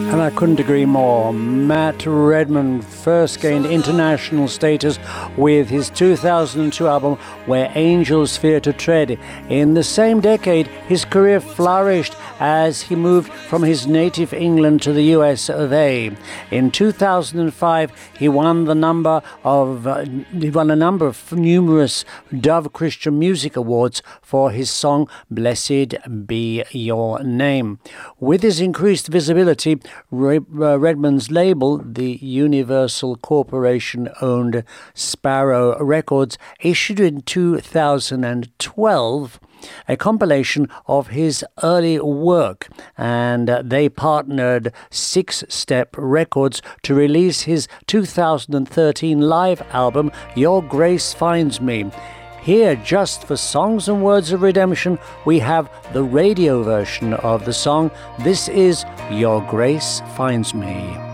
And I couldn't agree more. Matt Redman first gained international status with his 2002 album Where Angels Fear to Tread. In the same decade, his career flourished as he moved from his native England to the US of A. In 2005, he won a number of numerous Dove Christian Music Awards for his song Blessed Be Your Name. With his increased visibility, Redman's label, the Universal Corporation-owned Sparrow Records, issued in 2012 a compilation of his early work, and they partnered Six Step Records to release his 2013 live album Your Grace Finds Me. Here, just for Songs and Words of Redemption, we have the radio version of the song. This is Your Grace Finds Me.